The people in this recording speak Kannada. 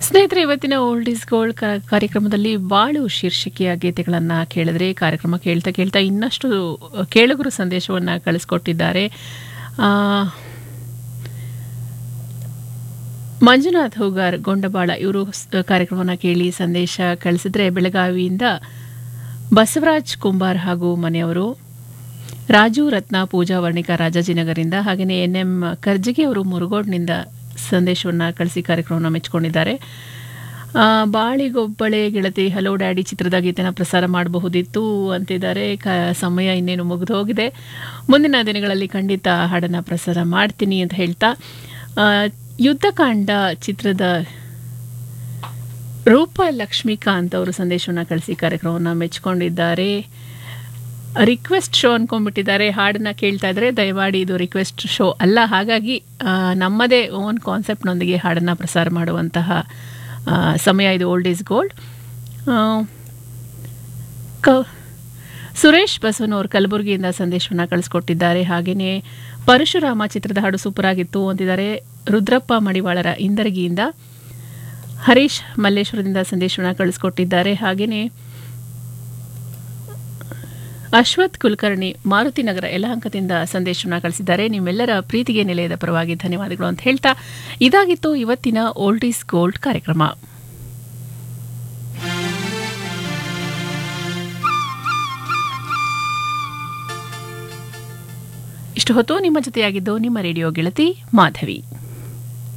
ಸ್ನೇಹಿತರೆ, ಇವತ್ತಿನ ಓಲ್ಡ್ ಈಸ್ ಗೋಲ್ಡ್ ಕಾರ್ಯಕ್ರಮದಲ್ಲಿ ಬಾಳು ಶೀರ್ಷಿಕೆಯ ಗೀತೆಗಳನ್ನು ಕೇಳಿದ್ರೆ ಕಾರ್ಯಕ್ರಮ ಕೇಳ್ತಾ ಕೇಳ್ತಾ ಇನ್ನಷ್ಟು ಕೇಳುಗರು ಸಂದೇಶವನ್ನು ಕಳಿಸ್ಕೊಟ್ಟಿದ್ದಾರೆ. ಮಂಜುನಾಥ್ ಹೂಗಾರ್ ಗೊಂಡಬಾಳ ಇವರು ಕಾರ್ಯಕ್ರಮವನ್ನು ಕೇಳಿ ಸಂದೇಶ ಕಳಿಸಿದ್ರೆ, ಬೆಳಗಾವಿಯಿಂದ ಬಸವರಾಜ್ ಕುಂಬಾರ್ ಹಾಗೂ ಮನೆಯವರು, ರಾಜು ರತ್ನ ಪೂಜಾ ವರ್ಣಿಕಾ ರಾಜಾಜಿನಗರಿಂದ, ಹಾಗೆಯೇ NM ಕರ್ಜಿಗೆ ಅವರು ಮುರುಗೋಡ್ನಿಂದ ಸಂದೇಶವನ್ನು ಕಳಿಸಿ ಕಾರ್ಯಕ್ರಮವನ್ನು ಮೆಚ್ಚಿಕೊಂಡಿದ್ದಾರೆ. ಬಾಳಿಗೊಬ್ಬಳೆ ಗೆಳತಿ ಹಲೋ ಡ್ಯಾಡಿ ಚಿತ್ರದ ಗೀತೆನ ಪ್ರಸಾರ ಮಾಡಬಹುದಿತ್ತು ಅಂತಿದ್ದಾರೆ. ಸಮಯ ಇನ್ನೇನು ಮುಗಿದು ಹೋಗಿದೆ. ಮುಂದಿನ ದಿನಗಳಲ್ಲಿ ಖಂಡಿತ ಹಾಡನ್ನು ಪ್ರಸಾರ ಮಾಡ್ತೀನಿ ಅಂತ ಹೇಳ್ತಾ, ಯುದ್ಧಕಾಂಡ ಚಿತ್ರದ ರೂಪ ಲಕ್ಷ್ಮೀಕಾಂತ್ ಅವರು ಸಂದೇಶವನ್ನು ಕಳಿಸಿ ಕಾರ್ಯಕ್ರಮವನ್ನು ಮೆಚ್ಚಿಕೊಂಡಿದ್ದಾರೆ. Request show ಅಂದ್ಕೊಂಡ್ಬಿಟ್ಟಿದ್ದಾರೆ. ಹಾಡನ್ನ ಕೇಳ್ತಾ ಇದ್ರೆ ದಯಮಾಡಿ ಇದು ರಿಕ್ವೆಸ್ಟ್ ಶೋ ಅಲ್ಲ, ಹಾಗಾಗಿ ನಮ್ಮದೇ ಓನ್ ಕಾನ್ಸೆಪ್ಟ್ನೊಂದಿಗೆ ಹಾಡನ್ನು ಪ್ರಸಾರ ಮಾಡುವಂತಹ ಸಮಯ ಇದು ಓಲ್ಡ್ ಈಸ್ ಗೋಲ್ಡ್. ಸುರೇಶ್ ಬಸವನವರು ಕಲಬುರಗಿಯಿಂದ ಸಂದೇಶವನ್ನು ಕಳಿಸ್ಕೊಟ್ಟಿದ್ದಾರೆ. ಹಾಗೆಯೇ ಪರಶುರಾಮ ಚಿತ್ರದ ಹಾಡು ಸೂಪರ್ ಆಗಿತ್ತು ಅಂತಿದ್ದಾರೆ. ರುದ್ರಪ್ಪ ಮಡಿವಾಳರ ಇಂದರಗಿಯಿಂದ, ಹರೀಶ್ ಮಲ್ಲೇಶ್ವರದಿಂದ ಸಂದೇಶವನ್ನು ಕಳಿಸ್ಕೊಟ್ಟಿದ್ದಾರೆ. ಹಾಗೆಯೇ ಅಶ್ವಥ್ ಕುಲಕರ್ಣಿ ಮಾರುತಿನಗರ ಯಲಹಂಕದಿಂದ ಸಂದೇಶವನ್ನು ಕಳಿಸಿದ್ದಾರೆ. ನಿಮ್ಮೆಲ್ಲರ ಪ್ರೀತಿಗೆ ನಿಲಯದ ಪರವಾಗಿ ಧನ್ಯವಾದಗಳು ಅಂತ ಹೇಳ್ತಾ, ಇದಾಗಿತ್ತು ಇವತ್ತಿನ ಓಲ್ಡ್ ಈಸ್ ಗೋಲ್ಡ್ ಕಾರ್ಯಕ್ರಮ. ಇಷ್ಟು ಹೊತ್ತು ನಿಮ್ಮ ಜೊತೆಯಾಗಿದ್ದು ನಿಮ್ಮ ರೇಡಿಯೋ ಗೆಳತಿ ಮಾಧವಿ.